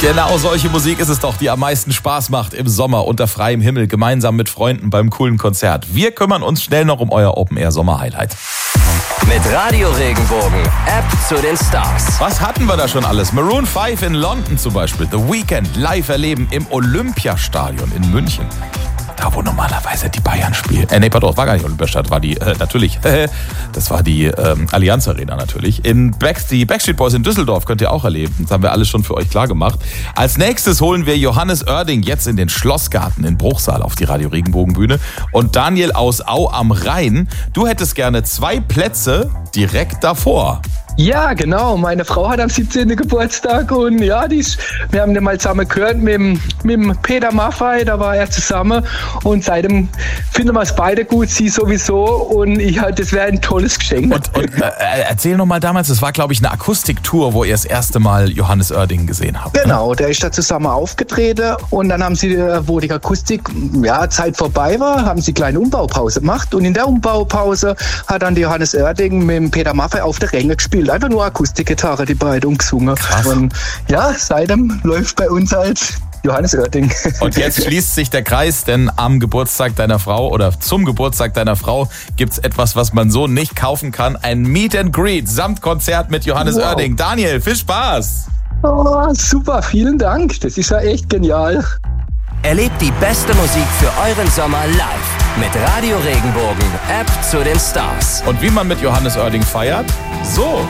Genau solche Musik ist es doch, die am meisten Spaß macht im Sommer unter freiem Himmel, gemeinsam mit Freunden beim coolen Konzert. Wir kümmern uns schnell noch um euer Open-Air-Sommer-Highlight. Mit Radio Regenbogen, App zu den Stars. Was hatten wir da schon alles? Maroon 5 in London zum Beispiel, The Weeknd live erleben im Olympiastadion in München. Da, wo normalerweise die Bayern spielen. Das war gar nicht Olympiastadion, war die, natürlich, das war die Allianz Arena natürlich. Die Backstreet Boys in Düsseldorf könnt ihr auch erleben. Das haben wir alles schon für euch klar gemacht. Als nächstes holen wir Johannes Oerding jetzt in den Schlossgarten in Bruchsal auf die Radio Regenbogen Bühne. Und Daniel aus Au am Rhein, du hättest gerne 2 Plätze direkt davor. Ja, genau. Meine Frau hat am 17. Geburtstag und ja, wir haben den mal zusammen gehört mit dem Peter Maffay, da war er zusammen und seitdem finden wir es beide gut, sie sowieso und das wäre ein tolles Geschenk. Und erzähl noch mal damals, das war glaube ich eine Akustiktour, wo ihr das erste Mal Johannes Oerding gesehen habt. Genau, der ist da zusammen aufgetreten und dann haben sie, wo die Akustik Zeit vorbei war, haben sie eine kleine Umbaupause gemacht und in der Umbaupause hat dann die Johannes Oerding mit dem Peter Maffay auf der Ränge gespielt. Einfach nur Akustikgitarre, die beiden gesungen. Krass. Und ja, seitdem läuft bei uns halt Johannes Oerding. Und jetzt schließt sich der Kreis, denn am Geburtstag deiner Frau oder zum Geburtstag deiner Frau gibt's etwas, was man so nicht kaufen kann. Ein Meet and Greet samt Konzert mit Johannes Oerding. Daniel, viel Spaß! Oh, super, vielen Dank. Das ist ja echt genial. Erlebt die beste Musik für euren Sommer live mit Radio Regenbogen, App zu den Stars. Und wie man mit Johannes Oerding feiert? So.